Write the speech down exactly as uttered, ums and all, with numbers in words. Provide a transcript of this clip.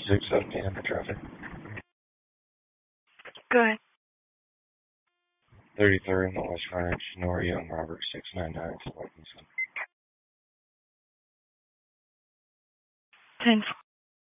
six seventy under traffic. Go ahead. thirty-third in the West Frontage, Nora Young Robert, six nine nine, Wilkinson. ten